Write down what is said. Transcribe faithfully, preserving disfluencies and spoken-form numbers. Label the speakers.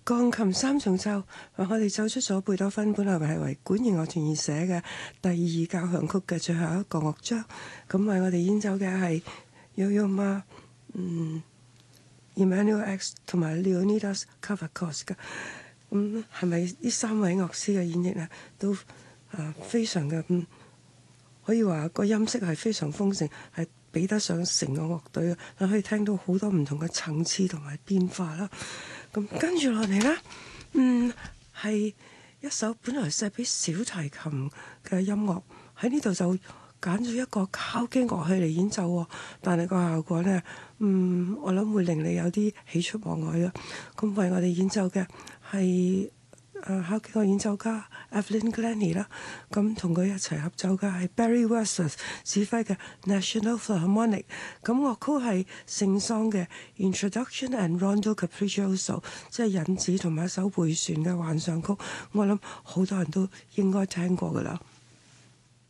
Speaker 1: 鋼琴三重奏，我哋奏出咗貝多芬本來係為管弦樂團而寫嘅第二交響曲嘅最後一個樂章。咁為我哋演奏嘅係 Yo-Yo Ma、嗯、Emanuel X 同埋 Leonidas Kavakos 嘅。咁係咪呢三位樂師嘅演繹呢？都啊、呃、非常嘅、嗯，可以話個音色係非常豐盛，係比得上成個樂隊嘅。你可以聽到好多唔同嘅層次同埋變化啦。咁跟住落嚟呢，嗯，係一首本來寫俾小提琴嘅音樂，喺呢度就揀咗一個敲擊樂器嚟演奏喎。但係個效果呢，嗯，我諗會令你有啲喜出望外嘅。咁為我哋演奏嘅係誒敲擊樂演奏家 Evelyn Glennie 啦，咁同佢一齊合奏嘅係 Barry Wesworth 指揮嘅 National Philharmonic， 咁樂曲係聖桑嘅 Introduction and Rondo Capriccioso， 即係引子同埋一首迴旋嘅幻想曲，我諗好多人都應該聽過㗎啦。